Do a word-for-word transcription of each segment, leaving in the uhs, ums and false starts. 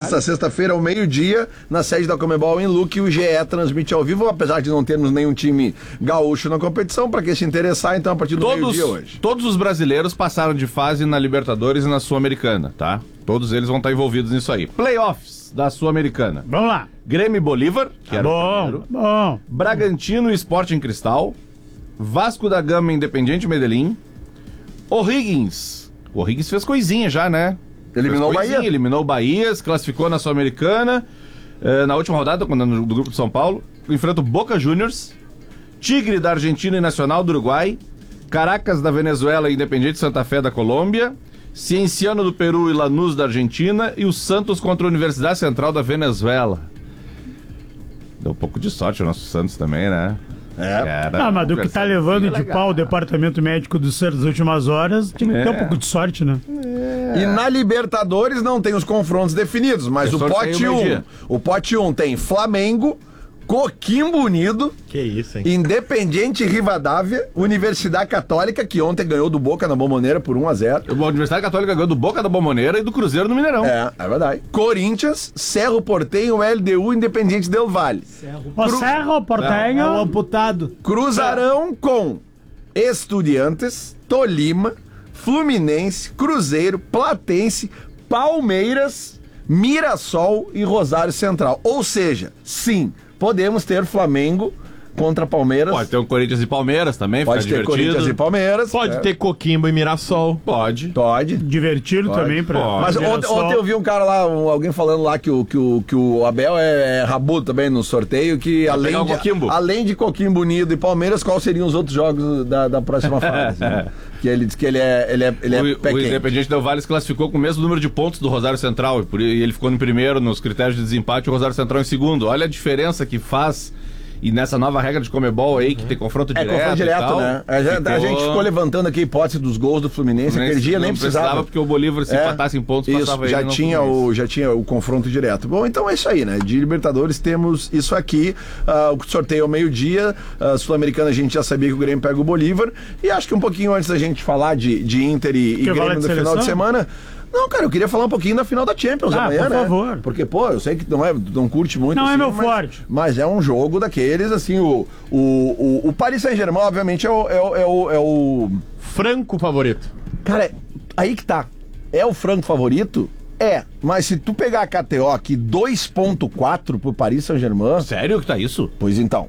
Nessa sexta-feira, ao meio-dia, na sede da Conmebol em Luque, o G E transmite ao vivo, apesar de não termos nenhum time gaúcho na competição, para quem se interessar, então, a partir do Todos, meio-dia hoje. todos os brasileiros passaram de fase na Libertadores e na Sul-Americana, tá? Todos eles vão estar envolvidos nisso aí. Playoffs da Sul-Americana. Vamos lá. Grêmio e Bolívar, que era o Bom, primeiro. bom. Bragantino e Sporting Cristal. Vasco da Gama e Independiente Medellín. O'Higgins. O O'Higgins fez coisinha já, né? Eliminou o Bahia. Eliminou o Bahia, se classificou na Sul-Americana. Eh, na última rodada, quando no, do grupo de São Paulo. Enfrenta o Boca Juniors. Tigre da Argentina e Nacional do Uruguai. Caracas da Venezuela e Independiente Santa Fé da Colômbia. Cienciano do Peru e Lanús da Argentina. E o Santos contra a Universidade Central da Venezuela. Deu um pouco de sorte o nosso Santos também, né? É. Ah, mas do que tá levando de pau o departamento médico do Santos nas últimas horas, tinha que ter É. um pouco de sorte, né? E na Libertadores não tem os confrontos definidos, mas Eu o sorteio pote um, meio-dia. o pote um tem Flamengo, Coquimbo Unido, Que isso, hein? Independiente Rivadavia, Universidade Católica, que ontem ganhou do Boca na Bombonera por um a zero. A Universidade Católica ganhou do Boca da Bombonera e do Cruzeiro no Mineirão. É, é verdade. Corinthians, Cerro Porteño, L D U, Independiente Del Valle. O Cerro Porteño. É o amputado. Cruzarão com Estudiantes, Tolima, Fluminense, Cruzeiro, Platense, Palmeiras, Mirassol e Rosário Central. Ou seja, sim, podemos ter Flamengo contra Palmeiras. Pode ter um Corinthians e Palmeiras também, Pode fica ter divertido. Corinthians e Palmeiras. Pode é. ter Coquimbo e Mirassol. Pode. Pode. Divertido Pode, também pra. pode. Mas ontem, Mirassol. ontem eu vi um cara lá, um- alguém falando lá que o, que o, que o Abel é, é rabudo também no sorteio, que além pegar o de, Coquimbo. além de Coquimbo Unido e Palmeiras, quais seriam os outros jogos da, da próxima fase? Né? Que ele diz que ele é, ele é, ele é o, pé o quente. Independiente Del Valle se classificou com o mesmo número de pontos do Rosário Central e, por, e ele ficou no primeiro nos critérios de desempate, o Rosário Central em segundo. Olha a diferença que faz. E nessa nova regra de Comebol aí, que tem confronto É, direto. confronto e direto, tal, né? A gente, a gente ficou levantando aqui a hipótese dos gols do Fluminense, Fluminense aquele dia nem não precisava. porque o Bolívar se É, empatasse em pontos, isso, passava já ele, não tinha Fluminense. o já tinha o confronto direto. Bom, então é isso aí, né? De Libertadores temos isso aqui. Ah, o sorteio ao meio-dia. A Sul-Americana a gente já sabia que o Grêmio pega o Bolívar. E acho que um pouquinho antes da gente falar de, de Inter e, e Que Grêmio vale no de final de seleção? semana. Não, cara, eu queria falar um pouquinho da final da Champions Ah, amanhã, por né? favor. Porque, pô, eu sei que não, é, não curte muito. Não é assim, meu mas, forte. Mas é um jogo daqueles, assim, o, o, o, o Paris Saint-Germain, obviamente, é o, é o, é o, é o Franco favorito. Cara, é- aí que tá. É o franco favorito? É. Mas se tu pegar a K T O aqui, dois ponto quatro pro Paris Saint-Germain, Sério que tá isso? pois então.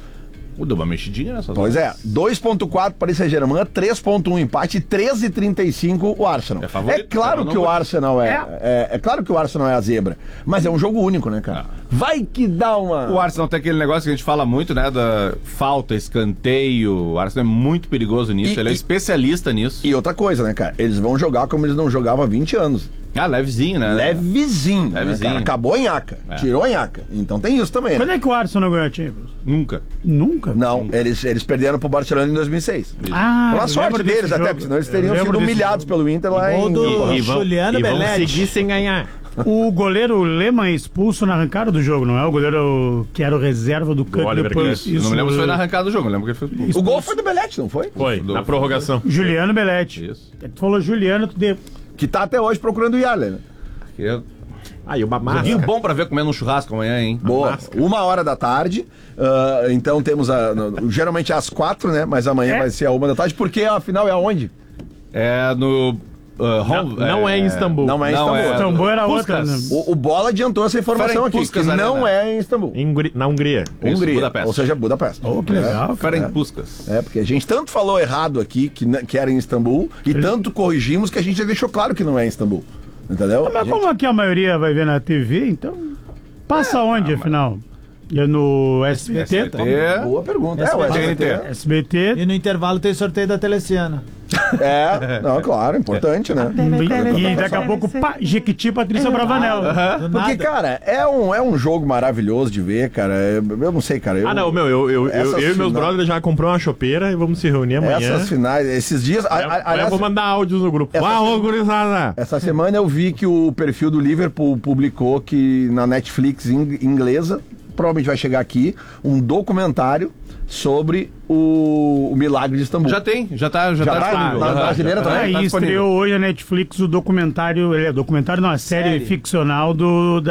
Uh, deu uma mexidinha nessas Pois é. horas. dois ponto quatro Paris Saint-Germain, três ponto um empate, treze e trinta e cinco o Arsenal. É favorito, claro eu não que o vou- Arsenal é, é. É claro que o Arsenal é a zebra. Mas é um jogo único, né, cara? Vai que dá uma. O Arsenal tem aquele negócio que a gente fala muito, né? Da falta, escanteio. O Arsenal é muito perigoso nisso. E- ele é e- especialista nisso. E outra coisa, né, cara? Eles vão jogar como eles não jogavam há vinte anos. Ah, levezinho, né? Levezinho. né, Levezinho. cara? Acabou em Aca. É. Tirou em Aca. Então tem isso também, né? Quando é que o Arsenal ganhou a Champions? Nunca. Nunca? Não, eles, eles perderam pro Barcelona em dois mil e seis. Ah, Uma eu sorte lembro desse deles até, jogo. porque senão eles Eu teriam lembro sido desse humilhados jogo. pelo Inter lá Gol em... do E vão, Juliano e vão Belletti. seguir sem ganhar. O goleiro Lehmann é expulso na arrancada do jogo, não é? O goleiro que era o reserva do Cook Oliver depois. Kahn. Eu não me lembro se foi na o- arrancada do jogo, eu lembro que ele foi expulso. O gol foi do Belletti, não foi? Foi, Do- na prorrogação. Juliano Belletti. Isso. Tu falou Juliano, tu deu. Que tá até hoje procurando o Yarley, né? Eu- Aí, uma Joguinho máscara. bom pra ver comendo um churrasco amanhã, hein? Boa. Uma hora da tarde. ah, então temos a. no- geralmente é às quatro, né? Mas amanhã É. vai ser a uma da tarde, porque a final é aonde? É no. uh, home- Não, não é em Istambul. Não é em Não, Istambul. é- Istambul era outra. Puskas. Né? O, o Bola adiantou essa informação Ferenc aqui, que Puskas não Arena. é em Istambul. Em Hungria- na Hungria. Isso, Hungria, Budapeste. ou seja, Budapeste. Oh, que legal. cara. Ferenc Puskas. É, porque a gente tanto falou errado aqui, que, n- que era em Istambul, e tanto corrigimos que a gente já deixou claro que não é em Istambul. Entendeu? A Mas gente- como aqui a maioria vai ver na T V, então. Passa onde, afinal? É no S B T? S B T. Boa pergunta. É, o S B T. S B T. S B T. E no intervalo tem sorteio da Teleciana. É, não, claro, importante, né? E daqui a pouco, pá, Jequiti, Patrícia Bravanel. Do Porque, nada. cara, é um, é um jogo maravilhoso de ver, cara. É- Eu não sei, cara. Eu, Ah, não, meu, eu, eu, eu, Essas eu e meus final- brothers já comprou uma chopeira e vamos se reunir amanhã. Essas finais, esses dias. a- a- Aí eu aliás, vou mandar áudios no grupo. Essa Ah, ô, semana- gurizada! essa semana eu vi que o perfil do Liverpool publicou que na Netflix ing- inglesa, provavelmente vai chegar aqui, um documentário sobre o, o milagre de Istambul. Já tem, já tá, já Já tá tá? disponível. Na Aham. brasileira também? Tá Aí disponível. estreou hoje a Netflix o documentário, ele é documentário, não, a série, Série. ficcional do,